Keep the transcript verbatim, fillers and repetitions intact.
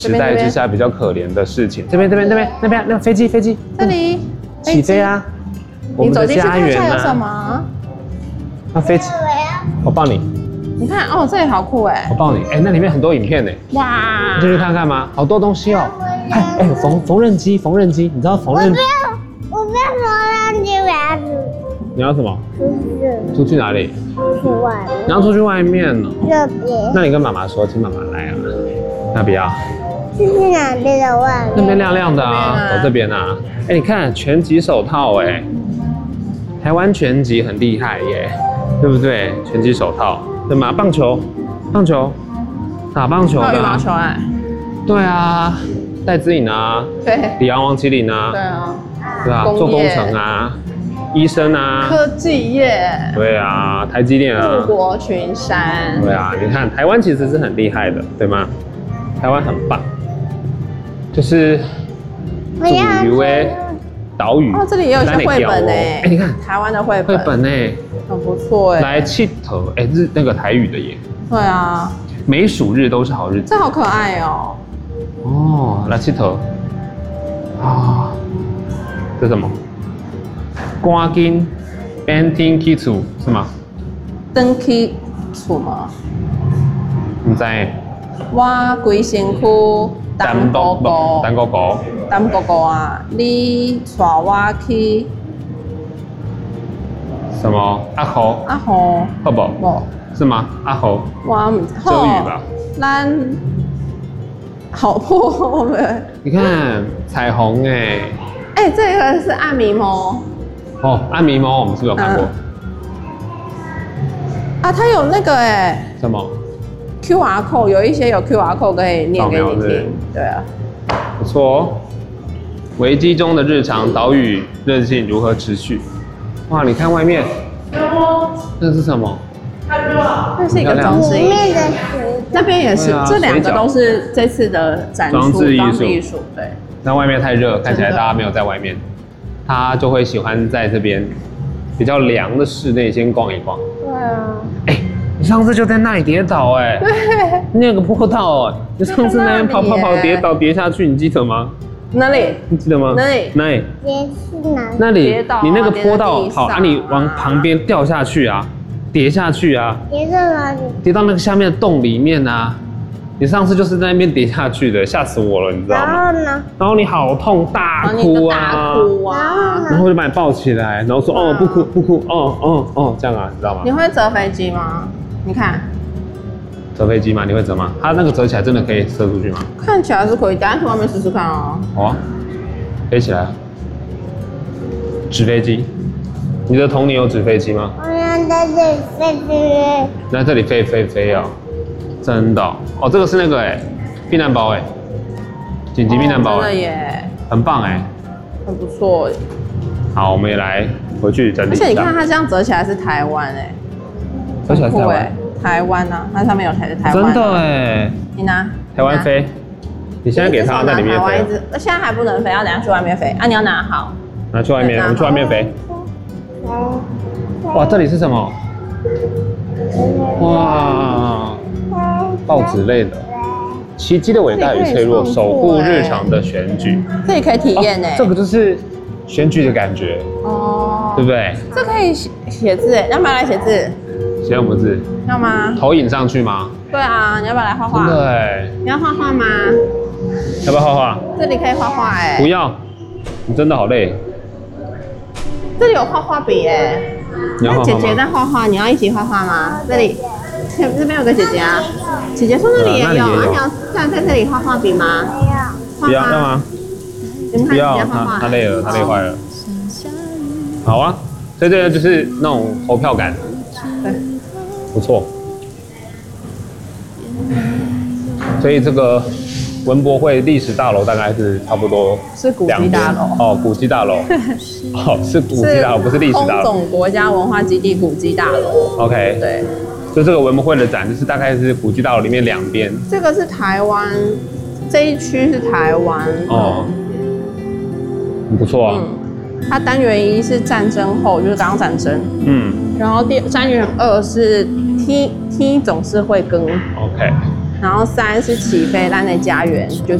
时代之下比较可怜的事情。这边这边这边那边那飞机飞机， 这里起飞啊！我们的家园有什啊！ 么？ 那飞机，我抱你。 你看哦，这里好酷哎！ 我抱你，哎，那里面很多影片呢。 哇！ 你进去看看吗？好多东西哦。哎哎，缝缝纫机，缝纫机，你知道缝纫？ 我不要，我不要缝纫机，我要你要什么？ 出去。 出去哪里？ 出去外面。 你要出去外面呢？ 这边。 那你跟妈妈说，请妈妈来啊。要不要？ 这是哪边的外面？ 那边亮亮的啊，走这边啊。哎，你看拳击手套哎，台湾拳击很厉害耶，对不对？拳击手套，对吗？棒球，棒球，打棒球的。 羽毛球哎。 对啊，戴资颖啊， 对， 里昂王麒麟啊， 对啊， 对啊，做工程啊，医生啊， 科技业， 对啊，台积电啊， 富国群山， 对啊，你看台湾其实是很厉害的，对吗？台湾很棒，就是主语诶，岛屿。 哦，这里也有一些绘本哎， 哎，你看台湾的绘本， 绘本哎， 很不错哎。 来气头哎，日那个台语的耶。 对啊， 每数日都是好日子。 这好可爱哦。 哦，来气头啊，这什么？赶紧变天去厝是吗？ 登去厝吗？ 唔知。 我规身躯单哥哥， 单哥哥， 单哥哥啊！你带我去什么？阿豪？ 阿豪？ 好不？ 无是吗？阿豪？ 我唔遮雨吧。 咱好破的。 你看彩虹哎。 哎，这个是暗迷猫。 哦，暗迷猫，我们是不是有看过？ 啊，它有那个哎。 什么 ？Q R code 有一些有 Q R code 可以念给你听。对啊。 不错哦。危机中的日常，岛屿韧性如何持续？哇，你看外面。那是什么？ 那是一个装置艺术。那边也是，这两个都是这次的展出装置艺术。对。 那外面太热，看起来大家没有在外面，他就会喜欢在这边比较凉的室内先逛一逛。 对啊。 哎，你上次就在那里跌倒哎。 对。 那个坡道哎，你上次那边跑跑跑跌倒跌下去，你记得吗？ 哪里？ 你记得吗？ 哪里？ 哪里？ 跌去哪？ 那里，你那个坡道跑啊，你往旁边掉下去啊，跌下去啊。 跌到哪里？ 跌到那个下面的洞里面啊。你上次就是在那边跌下去的，吓死我了，你知道吗？ 然后呢？ 然后你好痛，大哭啊， 大哭啊， 然后就把你抱起来，然后说哦不哭不哭，哦哦哦这样啊，你知道吗？ 你会折飞机吗？你看， 折飞机吗？你会折吗？它那个折起来真的可以射出去吗？ 看起来是可以，等下去外面试试看哦。 好啊，飞起来，纸飞机。你的童年有纸飞机吗？ 我要在这里飞飞。 在这里飞飞飞啊！真的 哦, 哦，这个是那个哎，避难包哎，紧急避难包哎， 真的耶， 很棒哎， 很不错耶。 好，我们也来回去整理一下。 而且你看它这样折起来是台湾哎， 折起来是台湾， 台湾啊，它上面有台台湾。 真的哎， 你拿台湾飞，你现在给它在里面飞。 那现在还不能飞，要等下去外面飞啊！你要拿好， 拿去外面，我们去外面飞。哇，这里是什么？哇！报纸类的，奇迹的伟大与脆弱，守护日常的选举， 这里可以体验哎， 这个就是选举的感觉哦，对不对？ 这可以写写字哎，要不要来写字？ 写什么字？ 要吗？ 投影上去吗？ 对啊，你要不要来画画？ 真的哎， 你要画画吗？ 要不要画画？ 这里可以画画哎， 不要，你真的好累。 这里有画画笔哎，那姐姐在画画，你要一起画画吗？这里。这边有个姐姐啊，姐姐说那里也有，啊、你要站在这里画画笔吗？ 不要， 不要，要吗？ 不要，她她累了，她累坏了。好啊，所以这个就是那种投票感， 对， 不错。所以这个文博会历史大楼大概是差不多是古迹大楼哦，古迹大楼哦，是古迹大楼，不是历史大楼。 空总国家文化基地古迹大楼。 OK， 对。 就这个文博会的展，就是大概是古迹大楼里面两边。 这个是台湾，这一区是台湾哦， 很不错啊。 嗯，它单元一是战争后，就是刚刚战争。 嗯。 然后第单元二是 T T 总是会更。 OK。 然后三是起飞咱的家园，就是